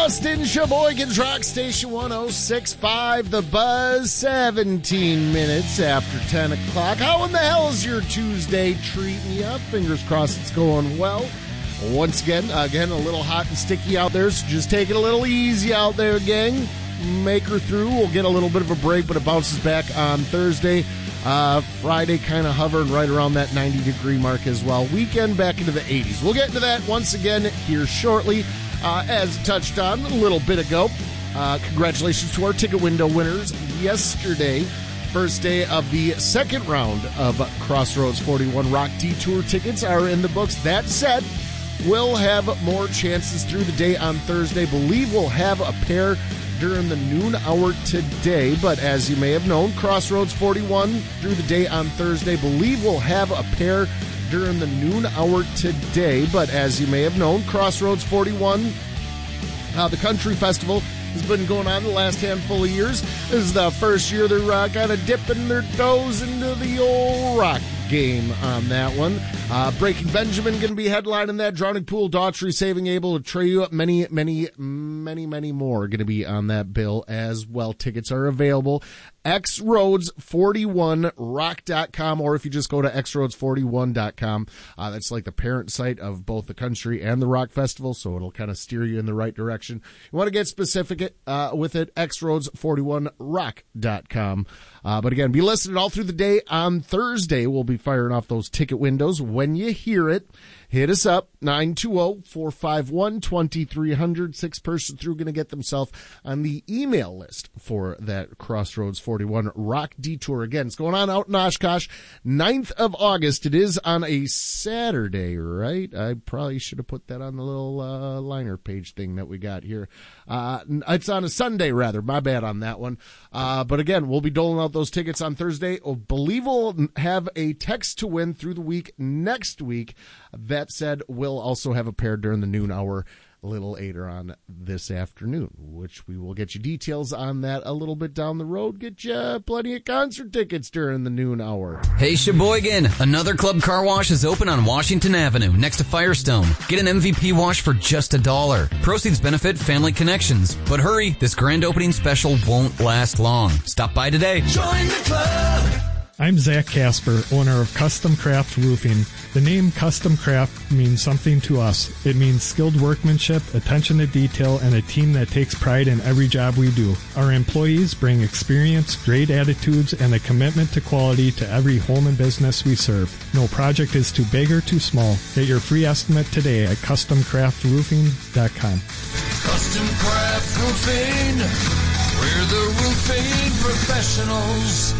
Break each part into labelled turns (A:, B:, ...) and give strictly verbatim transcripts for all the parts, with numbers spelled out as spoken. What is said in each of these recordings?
A: Austin, Sheboygan's Rock Station one oh six point five, The Buzz, seventeen minutes after ten o'clock. How in the hell is your Tuesday treating you? Fingers crossed it's going well. Once again, again, a little hot and sticky out there, so just take it a little easy out there, gang. Make her through. We'll get a little bit of a break, but it bounces back on Thursday. Uh, Friday kind of hovering right around that ninety degree mark as well. Weekend back into the eighties. We'll get into that once again here shortly. Uh, as touched on a little bit ago, uh, congratulations to our ticket window winners yesterday. First day of the second round of Crossroads forty-one Rock Detour tickets are in the books. That said, we'll have more chances through the day on Thursday. Believe we'll have a pair during the noon hour today, but as you may have known, Crossroads forty-one through the day on Thursday. Believe we'll have a pair during the noon hour today, but as you may have known, Crossroads forty-one, uh, the country festival, has been going on the last handful of years. This is the first year they're uh, kind of dipping their toes into the old rock game on that one. Uh, Breaking Benjamin going to be headlining that. Drowning Pool, Daughtry, Saving Abel, Atreyu, many, many, many, many more going to be on that bill as well. Tickets are available. X Roads forty-one rock dot com, or if you just go to X Roads forty-one dot com, uh, that's like the parent site of both the country and the rock festival, so it'll kind of steer you in the right direction. You want to get specific uh, with it, X Roads forty-one rock dot com. Uh, but again, be listening all through the day. On Thursday, we'll be firing off those ticket windows. When you hear it, hit us up, nine two zero, four five one, two three zero zero. Six person through going to get themselves on the email list for that Crossroads forty-one Rock Detour. Again, it's going on out in Oshkosh, ninth of August. It is on a Saturday, right? I probably should have put that on the little uh, liner page thing that we got here. Uh, it's on a Sunday, rather. My bad on that one. Uh, but again, we'll be doling out those tickets on Thursday. I believe we'll have a text to win through the week next week. That said, we'll also have a pair during the noon hour a little later on this afternoon, which we will get you details on that a little bit down the road. Get you plenty of concert tickets during the noon hour.
B: Hey, Sheboygan, another Club Car Wash is open on Washington Avenue next to Firestone. Get an M V P wash for just a dollar. Proceeds benefit Family Connections. But hurry, this grand opening special won't last long. Stop by today.
C: Join the club.
D: I'm Zach Casper, owner of Custom Craft Roofing. The name Custom Craft means something to us. It means skilled workmanship, attention to detail, and a team that takes pride in every job we do. Our employees bring experience, great attitudes, and a commitment to quality to every home and business we serve. No project is too big or too small. Get your free estimate today at custom craft roofing dot com.
C: Custom Craft Roofing, we're the roofing professionals.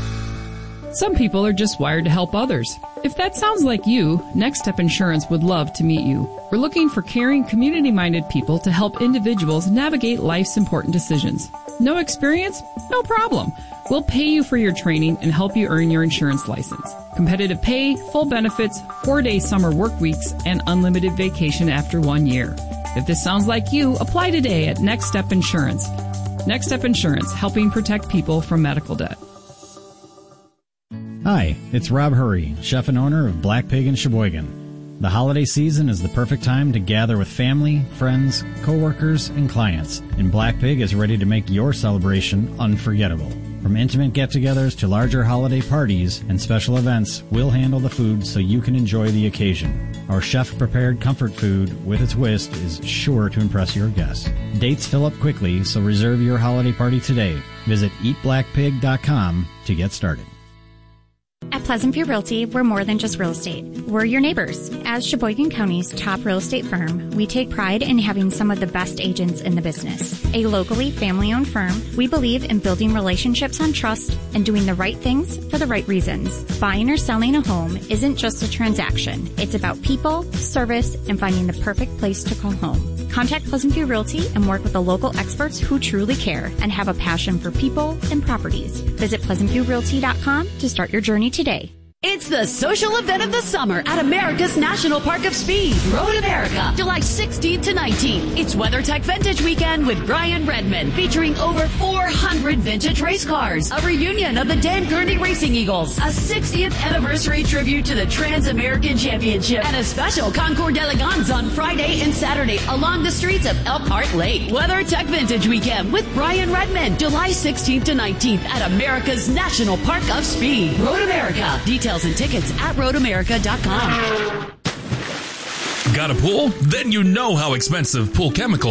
E: Some people are just wired to help others. If that sounds like you, Next Step Insurance would love to meet you. We're looking for caring, community-minded people to help individuals navigate life's important decisions. No experience? No problem. We'll pay you for your training and help you earn your insurance license. Competitive pay, full benefits, four-day summer work weeks, and unlimited vacation after one year. If this sounds like you, apply today at Next Step Insurance. Next Step Insurance, helping protect people from medical debt.
F: Hi, it's Rob Hurry, chef and owner of Black Pig in Sheboygan. The holiday season is the perfect time to gather with family, friends, coworkers, and clients, and Black Pig is ready to make your celebration unforgettable. From intimate get-togethers to larger holiday parties and special events, we'll handle the food so you can enjoy the occasion. Our chef-prepared comfort food with a twist is sure to impress your guests. Dates fill up quickly, so reserve your holiday party today. Visit eat black pig dot com to get started.
G: At Pleasant View Realty, we're more than just real estate. We're your neighbors. As Sheboygan County's top real estate firm, we take pride in having some of the best agents in the business. A locally family-owned firm, we believe in building relationships on trust and doing the right things for the right reasons. Buying or selling a home isn't just a transaction. It's about people, service, and finding the perfect place to call home. Contact Pleasant View Realty and work with the local experts who truly care and have a passion for people and properties. Visit pleasant view realty dot com to start your journey today.
H: It's the social event of the summer at America's National Park of Speed, Road America, July sixteenth to nineteenth. It's WeatherTech Vintage Weekend with Brian Redmond, featuring over four hundred vintage race cars, a reunion of the Dan Gurney Racing Eagles, a sixtieth anniversary tribute to the Trans-American Championship, and a special Concours d'Elegance on Friday and Saturday along the streets of Elkhart Lake. WeatherTech Vintage Weekend with Brian Redmond, July sixteenth to nineteenth at America's National Park of Speed, Road America. Details and tickets at road america dot com.
I: Got a pool? Then you know how expensive pool chemicals